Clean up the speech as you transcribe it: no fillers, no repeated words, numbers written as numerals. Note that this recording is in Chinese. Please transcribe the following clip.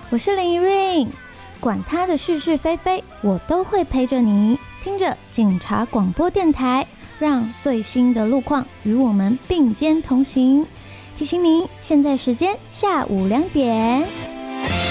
我是林怡韵，管他的是是非非，我都会陪着你。听着警察广播电台，让最新的路况与我们并肩同行。提醒您，现在时间下午2点。